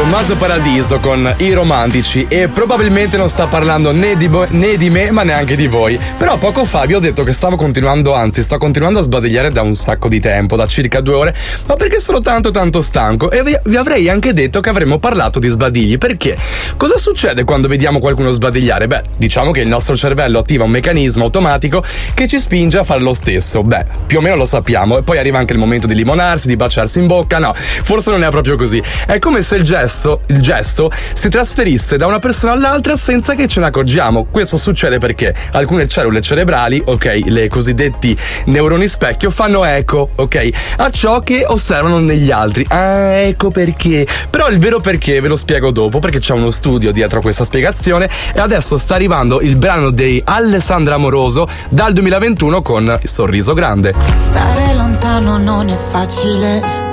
Tommaso Paradiso con I Romantici, e probabilmente non sta parlando né di me ma neanche di voi. Però poco fa vi ho detto che sto continuando a sbadigliare da un sacco di tempo, da circa 2 ore, ma perché sono tanto stanco, e vi avrei anche detto che avremmo parlato di sbadigli. Perché? Cosa succede quando vediamo qualcuno sbadigliare? Beh, diciamo che il nostro cervello attiva un meccanismo automatico che ci spinge a fare lo stesso. Beh, più o meno lo sappiamo, e poi arriva anche il momento di limonarsi, di baciarsi in bocca. No, forse non è proprio così. È come se il gesto si trasferisse da una persona all'altra senza che ce ne accorgiamo. Questo succede perché alcune cellule cerebrali, ok, le cosiddetti neuroni specchio, fanno eco, ok, a ciò che osservano negli altri. Ah, ecco perché. Però il vero perché ve lo spiego dopo, perché c'è uno studio dietro questa spiegazione, e adesso sta arrivando il brano di Alessandra Amoroso dal 2021 con Il sorriso grande. Stare lontano non è facile,